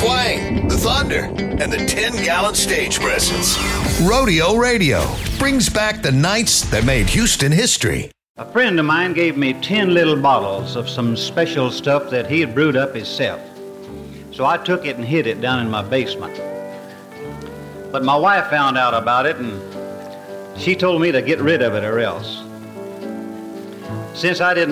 twang, the thunder, and the 10-gallon stage presence. Rodeo Radio brings back the nights that made Houston history. A friend of mine gave me 10 little bottles of some special stuff that he had brewed up himself. So I took it and hid it down in my basement. But my wife found out about it, and she told me to get rid of it or else. Since I didn't